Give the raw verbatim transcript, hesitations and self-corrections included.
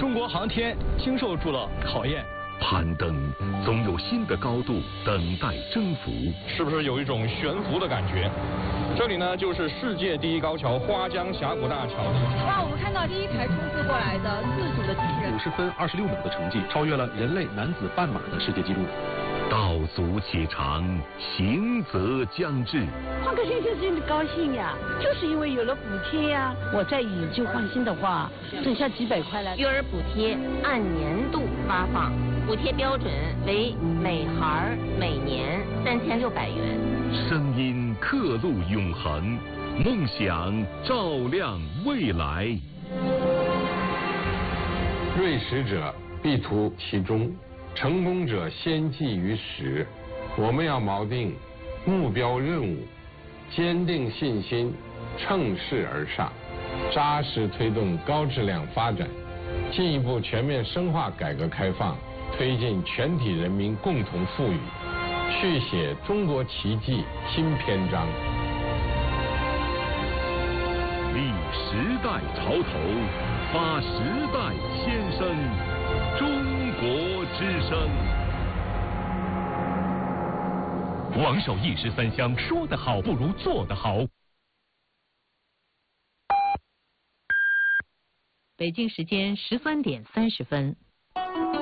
中国航天经受住了考验。 攀登总有新的高度等待征服， 是不是有一种悬浮的感觉？这里呢，就是世界第一高桥花江峡谷大桥。 哇，我们看到第一台冲刺过来的自主的机器人， 五十分二十六秒的成绩，超越了人类男子半马的世界纪录。 道阻且长，行则将至。 换个星星真的高兴呀，就是因为有了补贴呀。我再以旧换新的话，省下几百块来。 育儿补贴按年度发放，补贴标准为每孩每年三千六百元。 声音刻录永恒，梦想照亮未来。 锐识者必图其中，成功者先记于始。我们要锚定目标任务，坚定信心，乘势而上，扎实推动高质量发展，进一步全面深化改革开放，推进全体人民共同富裕，续写中国奇迹新篇章。 立时代潮头，发时代先声，中国之声。王守义十三香，说得好不如做得好。 北京时间十三点三十分。